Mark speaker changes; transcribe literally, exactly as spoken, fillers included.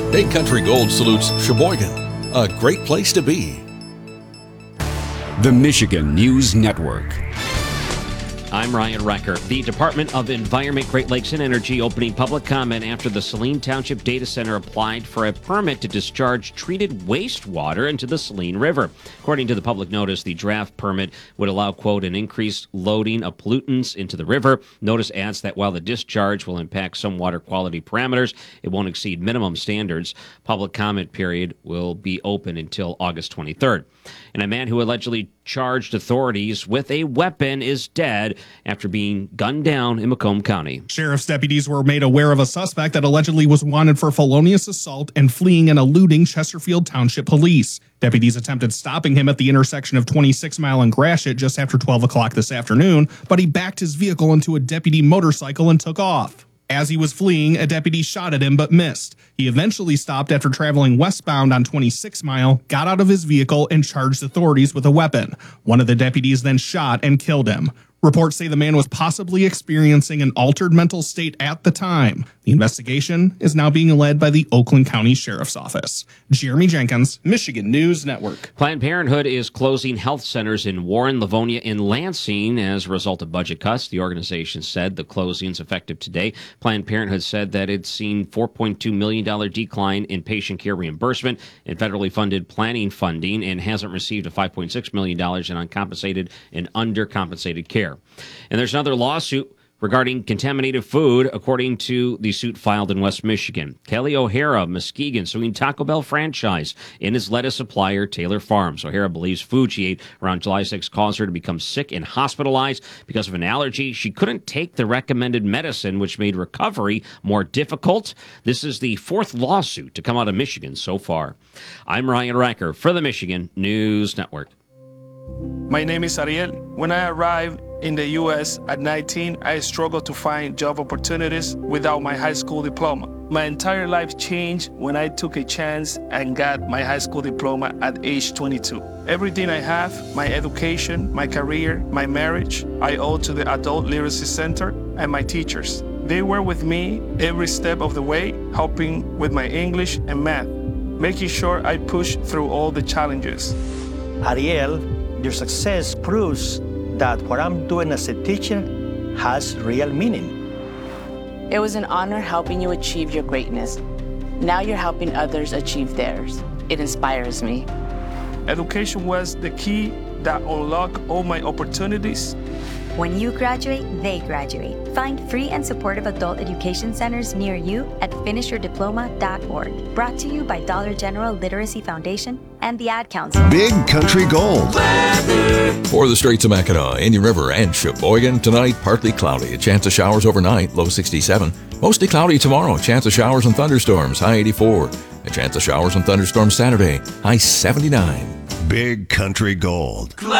Speaker 1: Big Country Gold salutes Sheboygan, a great place to be.
Speaker 2: The Michigan News Network.
Speaker 3: I'm Ryan Recker. The Department of Environment, Great Lakes and Energy opening public comment after the Saline Township Data Center applied for a permit to discharge treated wastewater into the Saline River. According to the public notice, the draft permit would allow, quote, an increased loading of pollutants into the river. Notice adds that while the discharge will impact some water quality parameters, it won't exceed minimum standards. Public comment period will be open until August twenty-third. And a man who allegedly charged authorities with a weapon is dead after being gunned down in Macomb County.
Speaker 4: Sheriff's deputies were made aware of a suspect that allegedly was wanted for felonious assault and fleeing and eluding Chesterfield Township Police. Deputies attempted stopping him at the intersection of twenty-six mile and Gratiot just after twelve o'clock this afternoon, but he backed his vehicle into a deputy motorcycle and took off. As he was fleeing, a deputy shot at him but missed. He eventually stopped after traveling westbound on twenty-six mile, got out of his vehicle, and charged authorities with a weapon. One of the deputies then shot and killed him. Reports say the man was possibly experiencing an altered mental state at the time. The investigation is now being led by the Oakland County Sheriff's Office. Jeremy Jenkins, Michigan News Network.
Speaker 3: Planned Parenthood is closing health centers in Warren, Livonia, and Lansing as a result of budget cuts. The organization said the closings effective today. Planned Parenthood said that it's seen four point two million dollars decline in patient care reimbursement and federally funded planning funding and hasn't received a five point six million dollars in uncompensated and undercompensated care. And there's another lawsuit regarding contaminated food, according to the suit filed in West Michigan. Kelly O'Hara of Muskegon suing Taco Bell franchise and his lettuce supplier, Taylor Farms. O'Hara believes food she ate around July sixth caused her to become sick and hospitalized because of an allergy. She couldn't take the recommended medicine, which made recovery more difficult. This is the fourth lawsuit to come out of Michigan so far. I'm Ryan Recker for the Michigan News Network.
Speaker 5: My name is Ariel. When I arrived in the U S at nineteen, I struggled to find job opportunities without my high school diploma. My entire life changed when I took a chance and got my high school diploma at age twenty-two. Everything I have, my education, my career, my marriage, I owe to the Adult Literacy Center and my teachers. They were with me every step of the way, helping with my English and math, making sure I pushed through all the challenges.
Speaker 6: Ariel, your success proves that what I'm doing as a teacher has real meaning.
Speaker 7: It was an honor helping you achieve your greatness. Now you're helping others achieve theirs. It inspires me.
Speaker 5: Education was the key that unlocked all my opportunities.
Speaker 8: When you graduate, they graduate. Find free and supportive adult education centers near you at finish your diploma dot org. Brought to you by Dollar General Literacy Foundation and the Ad Council.
Speaker 9: Big Country Gold.
Speaker 1: For the Straits of Mackinac, Indian River, and Sheboygan, tonight partly cloudy. A chance of showers overnight, low sixty-seven. Mostly cloudy tomorrow. Chance of showers and thunderstorms, high eighty-four. A chance of showers and thunderstorms Saturday, high seventy-nine.
Speaker 9: Big Country Gold.